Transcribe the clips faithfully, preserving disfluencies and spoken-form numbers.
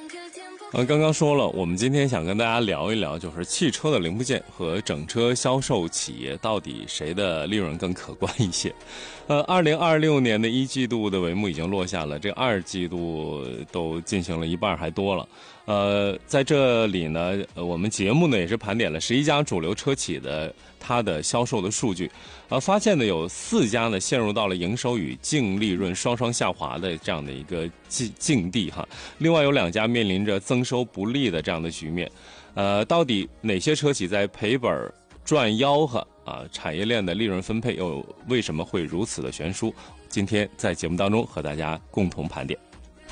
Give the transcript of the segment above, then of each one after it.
呃，刚刚说了，我们今天想跟大家聊一聊，就是汽车的零部件和整车销售企业到底谁的利润更可观一些。呃，二零二六年的一季度的帷幕已经落下了，这二季度都进行了一半还多了。呃，在这里呢，呃、我们节目呢也是盘点了十一家主流车企的它的销售的数据，呃，发现呢有四家呢陷入到了营收与净利润双双下滑的这样的一个境境地哈，另外有两家面临着增收不利的这样的局面。呃，到底哪些车企在赔本赚吆喝啊？产业链的利润分配又为什么会如此的悬殊？今天在节目当中和大家共同盘点。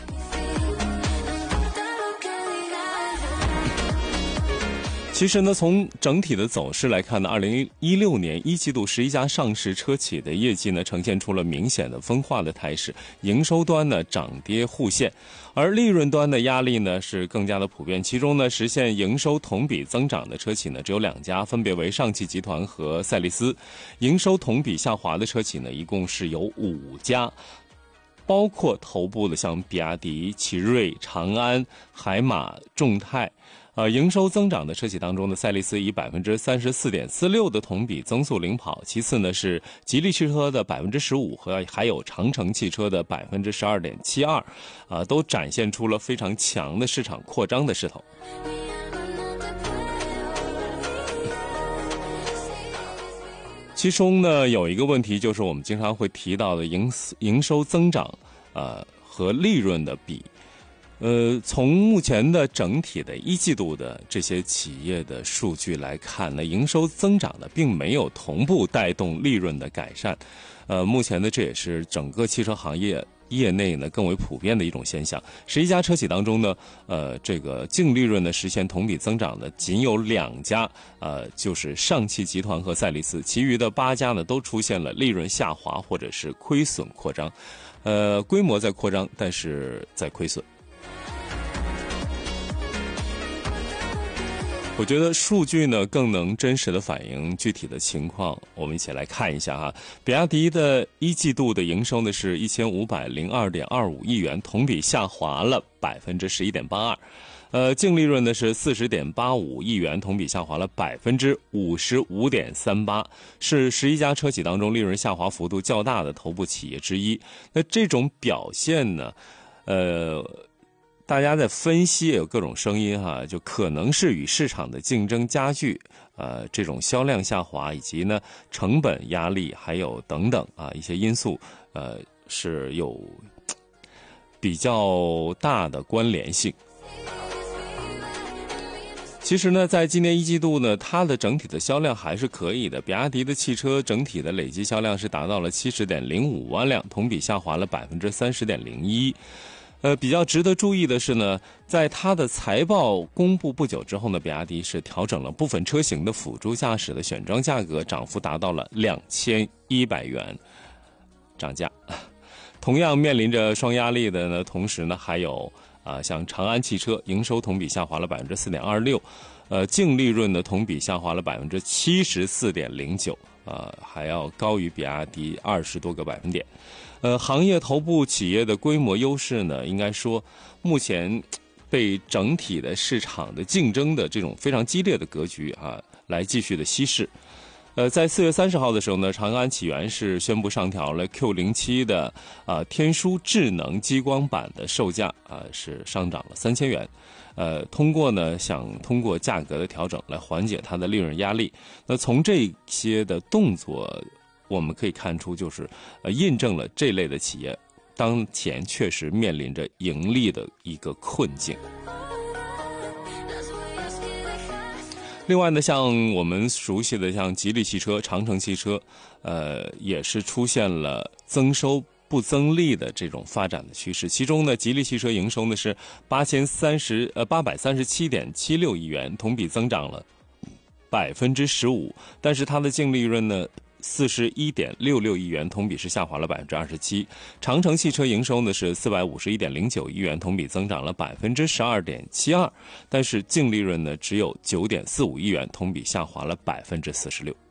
其实呢，从整体的走势来看呢，二零一六年一季度十一家上市车企的业绩呢，呈现出了明显的分化的态势，营收端呢涨跌互现，而利润端的压力呢是更加的普遍。其中呢，实现营收同比增长的车企呢只有两家，分别为上汽集团和赛力斯；营收同比下滑的车企呢，一共是有五家。包括头部的像比亚迪、奇瑞、长安、海马、众泰，呃，营收增长的车企当中的赛力斯以百分之三十四点四六的同比增速领跑，其次呢是吉利汽车的百分之十五和还有长城汽车的百分之十二点七二，啊，都展现出了非常强的市场扩张的势头。其中呢，有一个问题就是我们经常会提到的营营收增长，呃和利润的比，呃，从目前的整体的一季度的这些企业的数据来看呢，营收增长呢并没有同步带动利润的改善，呃，目前呢这也是整个汽车行业业内呢更为普遍的一种现象。十一家车企当中呢，呃，这个净利润呢实现同比增长的仅有两家，呃，就是上汽集团和赛力斯，其余的八家呢都出现了利润下滑或者是亏损扩张，呃，规模在扩张，但是在亏损。我觉得数据呢更能真实的反映具体的情况，我们一起来看一下哈。比亚迪的一季度的营收呢是一千五百零二点二五亿元，同比下滑了百分之十一点八二。呃，净利润呢是四十点八五亿元，同比下滑了百分之五十五点三八，是十一家车企当中利润下滑幅度较大的头部企业之一。那这种表现呢，呃。大家在分析也有各种声音哈，就可能是与市场的竞争加剧，呃，这种销量下滑以及呢成本压力还有等等啊一些因素，呃是有比较大的关联性。其实呢，在今年一季度呢，它的整体的销量还是可以的。比亚迪的汽车整体的累计销量是达到了七十点零五万辆，同比下滑了百分之三十点零一。呃，比较值得注意的是呢，在它的财报公布不久之后呢，比亚迪是调整了部分车型的辅助驾驶的选装价格，涨幅达到了两千一百元涨价。同样面临着双压力的呢，同时呢，还有啊、呃，像长安汽车营收同比下滑了百分之四点二六，呃，净利润呢同比下滑了百分之七十四点零九，呃，还要高于比亚迪二十多个百分点。呃，行业头部企业的规模优势呢，应该说目前被整体的市场的竞争的这种非常激烈的格局啊，来继续的稀释。呃，在四月三十号的时候呢，长安启源是宣布上调了 Q 零七 的啊、呃、天枢智能激光版的售价啊、呃、是上涨了三千元。呃，通过呢想通过价格的调整来缓解它的利润压力。那从这些的动作。我们可以看出，就是呃，印证了这类的企业当前确实面临着盈利的一个困境。另外呢，像我们熟悉的像吉利汽车、长城汽车，呃，也是出现了增收不增利的这种发展的趋势。其中呢，吉利汽车营收呢是八千三十呃八百三十七点七六亿元，同比增长了百分之十五，但是它的净利润呢。四十一点六六亿元，同比是下滑了百分之二十七。长城汽车营收呢是四百五十一点零九亿元，同比增长了百分之十二点七二，但是净利润呢只有九点四五亿元，同比下滑了百分之四十六。